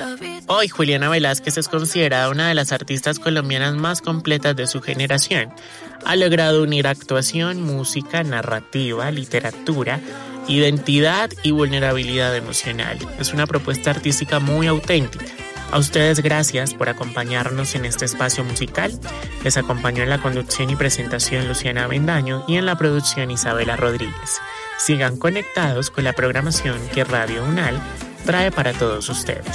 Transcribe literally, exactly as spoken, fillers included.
Hoy Juliana Velázquez es considerada una de las artistas colombianas más completas de su generación. Ha logrado unir actuación, música, narrativa, literatura, identidad y vulnerabilidad emocional. Es una propuesta artística muy auténtica. A ustedes gracias por acompañarnos en este espacio musical. Les acompañó en la conducción y presentación Luciana Avendaño y en la producción Isabela Rodríguez. Sigan conectados con la programación que Radio UNAL trae para todos ustedes.